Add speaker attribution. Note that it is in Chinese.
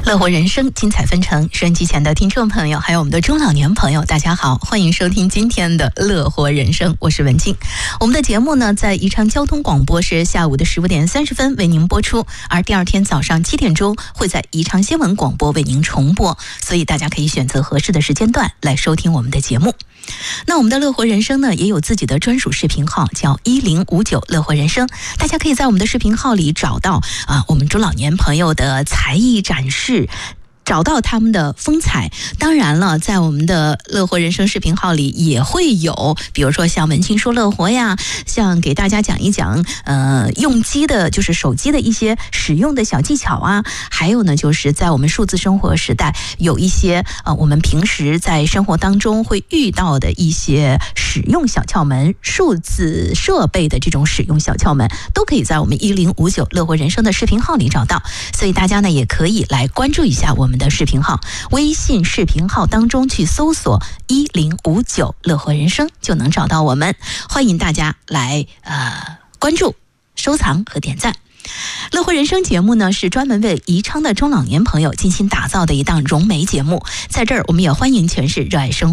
Speaker 1: 乐活人生，精彩纷呈。收音机前的听众朋友，还有我们的中老年朋友，大家好，欢迎收听今天的乐活人生，我是文静。我们的节目呢，在宜昌交通广播是下午的15点30分为您播出，而第二天早上7点钟会在宜昌新闻广播为您重播，所以大家可以选择合适的时间段来收听我们的节目。那我们的乐活人生呢，也有自己的专属视频号，叫1059乐活人生。大家可以在我们的视频号里找到我们中老年朋友的才艺展示，找到他们的风采。当然了，在我们的乐活人生视频号里也会有，比如说像文青说乐活呀，像给大家讲一讲用机的，就是手机的一些使用的小技巧啊，还有呢，就是在我们数字生活时代，有一些我们平时在生活当中会遇到的一些使用小窍门，数字设备的这种使用小窍门，都可以在我们1059乐活人生的视频号里找到。所以大家呢也可以来关注一下我们的视频号，微信视频号当中去搜索1059乐活人生就能找到我们，欢迎大家来关注、收藏和点赞。乐活人生节目呢，是专门为宜昌的中老年朋友精心打造的一档融媒节目，在这儿我们也欢迎全市热爱生活